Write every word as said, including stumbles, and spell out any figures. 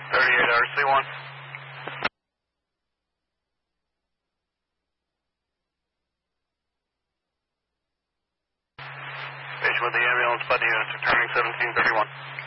thirty-eight R C one. Patient with the ambulance, body units returning seventeen thirty-one.